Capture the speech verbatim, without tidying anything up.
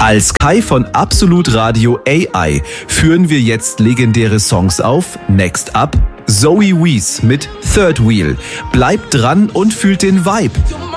Als Kai von Absolut Radio A I führen wir jetzt legendäre Songs auf. Next up, Zoe Wees mit Third Wheel. Bleibt dran und fühlt den Vibe.